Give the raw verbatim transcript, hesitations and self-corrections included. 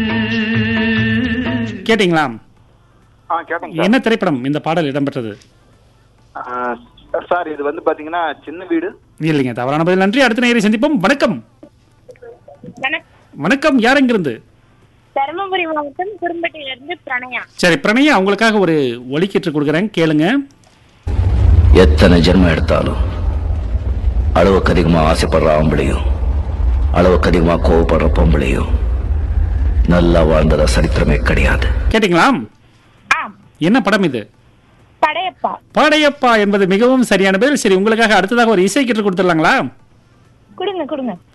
கேட்டீங்களா? ஆ கேட்டேங்க சார். என்ன திரைப்படம் இந்த பாடல் இடம்பெற்றது? ஆ, சார் இது வந்து பாத்தீங்கன்னா சின்ன வீடு. இல்லைங்க, தவறான பதில். நன்றி. அடுத்த நேயரை சந்திப்போம். வணக்கம். வணக்கம். வணக்கம். யார் எங்கிருந்து? தருமபுரி மாவட்டம் குறும்பட்டியிலிருந்து பிரணயா. சரி பிரணயா, உங்களுக்காக ஒரு ஒலிக்கீற்று கொடுக்குறேன், கேளுங்க. எத்தனை ஜென்மம் எடுத்தாலும் அளவுக்கு அதிகமா ஆசைப்படுற ஆம்பளையும் அளவுக்கு அதிகமா கோவப்படுற பொம்பளையும் நல்லா வாழ்ந்ததா சரித்திரமே கிடையாது. கேட்டீங்களா? ஆம். என்ன படம் இது? படையப்பா. படையப்பா என்பது மிகவும் சரியான பதில். சரி, உங்களுக்காக அடுத்ததாக ஒரு இசை கீற்று கொடுத்துடலாங்களா? கொடுங்க கொடுங்க.